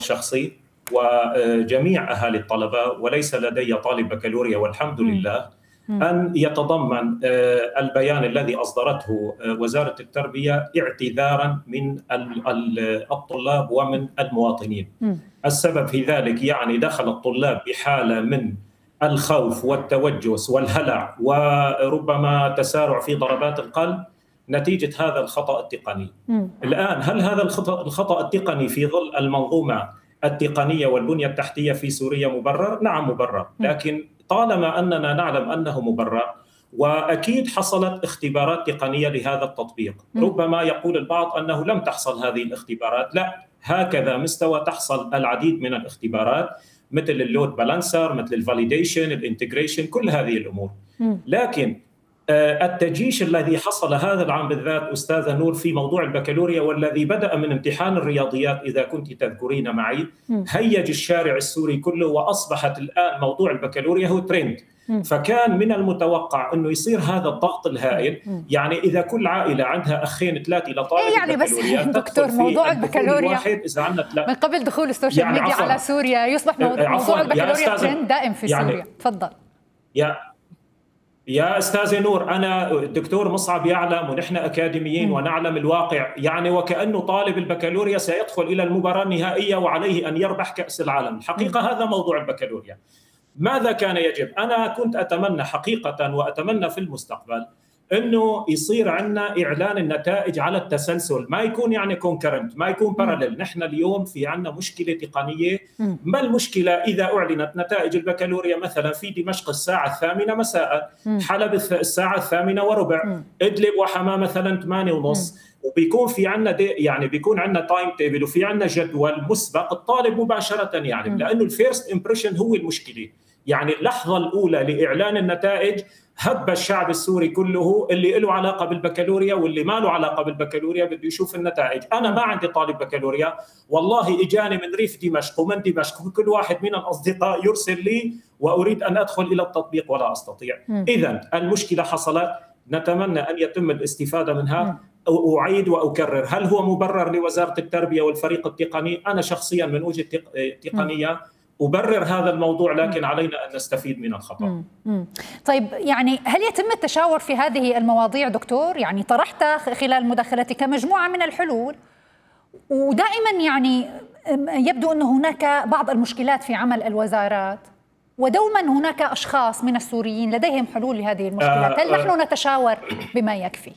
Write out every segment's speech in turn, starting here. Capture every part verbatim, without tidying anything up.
الشخصي وجميع أهالي الطلبة، وليس لدي طالب بكالوريا والحمد لله، أن يتضمن البيان الذي أصدرته وزارة التربية اعتذارا من الطلاب ومن المواطنين. السبب في ذلك يعني دخل الطلاب بحالة من الخوف والتوجس والهلع وربما تسارع في ضربات القلب نتيجة هذا الخطأ التقني. الآن هل هذا الخطأ, الخطأ التقني في ظل المنظومة التقنية والبنية التحتية في سوريا مبرر؟ نعم مبرر، لكن طالما أننا نعلم أنه مبرر وأكيد حصلت اختبارات تقنية لهذا التطبيق. ربما يقول البعض أنه لم تحصل هذه الاختبارات، لا، هكذا مستوى تحصل العديد من الاختبارات مثل اللود بالانسر، مثل الفاليديشن، الانتجريشن، كل هذه الأمور. لكن التجيش الذي حصل هذا العام بالذات أستاذة نور في موضوع البكالوريا والذي بدأ من امتحان الرياضيات إذا كنت تذكرين معي، هيج الشارع السوري كله وأصبحت الآن موضوع البكالوريا هو ترند. فكان من المتوقع أنه يصير هذا الضغط الهائل. يعني إذا كل عائلة عندها أخين ثلاثة لطالب إيه يعني البكالوريا، بس دكتور موضوع البكالوريا إذا عندنا تلا... من قبل دخول السوشيال يعني ميديا على سوريا يصبح موضوع, موضوع البكالوريا ترند دائم في يعني سوريا. تفضل يا يا أستاذة نور، أنا الدكتور مصعب يعلم ونحن أكاديميين م. ونعلم الواقع، يعني وكأنه طالب البكالوريا سيدخل إلى المباراة النهائية وعليه أن يربح كأس العالم. الحقيقة م. هذا موضوع البكالوريا. ماذا كان يجب؟ أنا كنت أتمنى حقيقة وأتمنى في المستقبل أنه يصير عندنا إعلان النتائج على التسلسل، ما يكون يعني كونكرنت، ما يكون باراليل. نحن اليوم في عندنا مشكلة تقنية. ما المشكلة إذا أعلنت نتائج البكالوريا مثلا في دمشق الساعة الثامنة مساء، حلب الساعة الثامنة وربع، إدلب وحماة مثلا ثمانية ونص، وبيكون في عندنا يعني بيكون عندنا تايم تيبل وفي عندنا جدول مسبق الطالب مباشرة، يعني لأنه الفيرست امبريشن هو المشكلة. يعني اللحظة الأولى لإعلان النتائج هب الشعب السوري كله، اللي له علاقة بالبكالوريا واللي ما له علاقة بالبكالوريا بده يشوف النتائج. أنا ما عندي طالب بكالوريا، والله إجاني من ريف دمشق ومن دمشق، كل واحد من الأصدقاء يرسل لي وأريد أن أدخل إلى التطبيق ولا أستطيع. إذن المشكلة حصلت، نتمنى أن يتم الاستفادة منها. أعيد وأكرر، هل هو مبرر لوزارة التربية والفريق التقني؟ أنا شخصيا من وجهة تقنية أبرر هذا الموضوع، لكن علينا أن نستفيد من الخطأ. طيب، يعني هل يتم التشاور في هذه المواضيع دكتور؟ يعني طرحت خلال مداخلتك مجموعة من الحلول، ودائما يعني يبدو أن هناك بعض المشكلات في عمل الوزارات، ودوما هناك أشخاص من السوريين لديهم حلول لهذه المشكلات. هل نحن نتشاور بما يكفي؟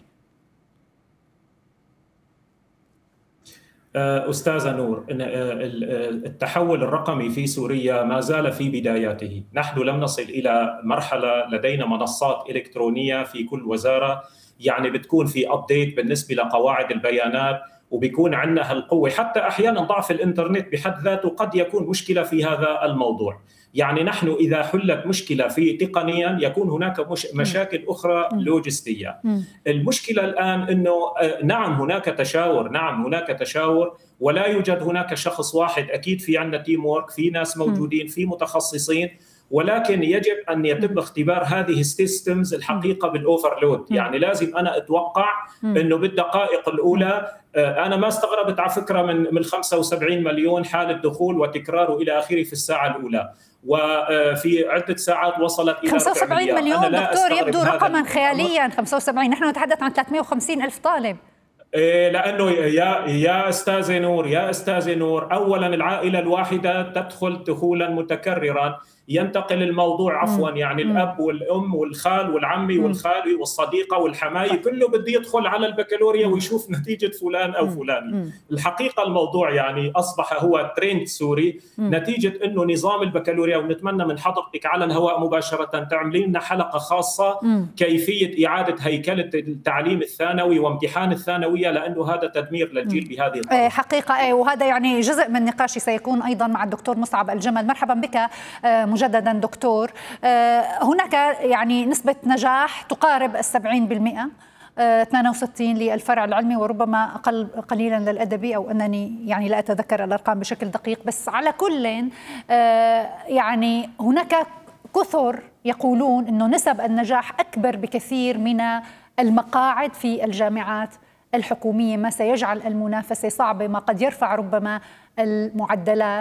أستاذة نور، التحول الرقمي في سوريا ما زال في بداياته. نحن لم نصل إلى مرحلة لدينا منصات إلكترونية في كل وزارة، يعني بتكون في أبديت بالنسبة لقواعد البيانات، وبيكون عندنا هالقوة. حتى أحيانا ضعف الإنترنت بحد ذاته قد يكون مشكلة في هذا الموضوع. يعني نحن إذا حلت مشكلة في تقنيا يكون هناك مش مشاكل أخرى لوجستية. المشكلة الآن أنه نعم هناك تشاور، نعم هناك تشاور، ولا يوجد هناك شخص واحد. أكيد في عندنا تيم وورك، في ناس موجودين، في متخصصين، ولكن يجب أن يتم اختبار هذه السيستمز الحقيقة بالأوفرلود. يعني لازم أنا أتوقع أنه بالدقائق الأولى، أنا ما استغربت على فكرة من من خمسة وسبعين مليون حالة دخول وتكرار إلى آخره في الساعة الأولى، وفي عدة ساعات وصلت إلى خمسة وسبعين مليون. دكتور يبدو رقما خياليا، خمسة وسبعين، نحن نتحدث عن ثلاثمئة وخمسين ألف طالب. لأنه يا يا أستاذة نور يا أستاذة نور أولا العائلة الواحدة تدخل دخولا متكررا، ينتقل الموضوع عفوا يعني مم. الأب والأم والخال والعمي مم. والخالي والصديقة والحماية كله بده يدخل على البكالوريا ويشوف نتيجة فلان أو فلان. الحقيقة الموضوع يعني أصبح هو ترند سوري مم. نتيجة أنه نظام البكالوريا، ونتمنى من حضرتك على الهواء مباشرة تعملين لنا حلقة خاصة مم. كيفية إعادة هيكلة التعليم الثانوي وامتحان الثانوية، لأنه هذا تدمير للجيل بهذه الطريقة. حقيقة، وهذا يعني جزء من نقاشي سيكون أيضا مع الدكتور مصعب الجمل. مرحبا بك مجددا دكتور. هناك يعني نسبة نجاح تقارب السبعين بالمئة، ثمانية وستين للفرع العلمي وربما أقل قليلا للأدبي، أو أنني يعني لا أتذكر الأرقام بشكل دقيق. بس على كل يعني هناك كثر يقولون أنه نسب النجاح أكبر بكثير من المقاعد في الجامعات الحكومية، ما سيجعل المنافسة صعبة، ما قد يرفع ربما المعدلات.